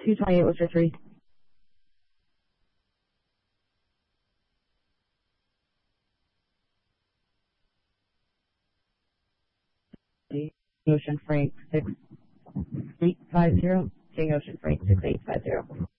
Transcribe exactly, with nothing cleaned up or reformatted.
two twenty-eight was your three. Ocean Freight six eight five zero. King Ocean Freight six eight five zero.